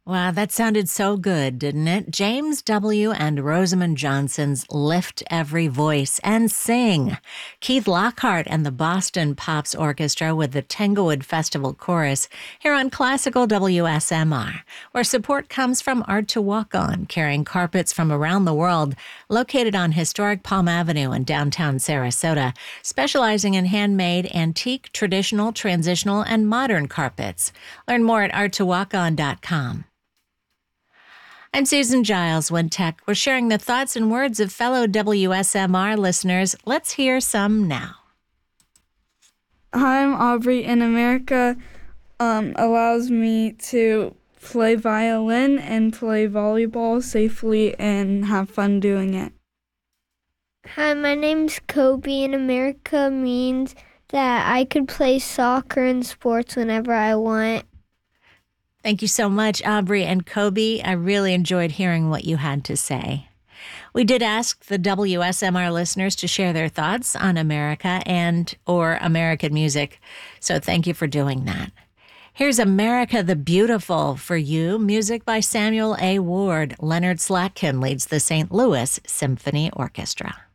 Wow, that sounded so good, didn't it? James W. and Rosamond Johnson's Lift Every Voice and Sing. Keith Lockhart and the Boston Pops Orchestra with the Tanglewood Festival Chorus here on Classical WSMR, where support comes from Art to Walk On, carrying carpets from around the world, located on historic Palm Avenue in downtown Sarasota, specializing in handmade, antique, traditional, transitional, and modern carpets. Learn more at arttowalkon.com. I'm Susan Giles, One Tech. We're sharing the thoughts and words of fellow WSMR listeners. Let's hear some now. Hi, I'm Aubrey. In America, allows me to play violin and play volleyball safely and have fun doing it. Hi, my name's Kobe. In America means that I could play soccer and sports whenever I want. Thank you so much, Aubrey and Kobe. I really enjoyed hearing what you had to say. We did ask the WSMR listeners to share their thoughts on America and or American music, so thank you for doing that. Here's America the Beautiful for you, music by Samuel A. Ward. Leonard Slatkin leads the St. Louis Symphony Orchestra.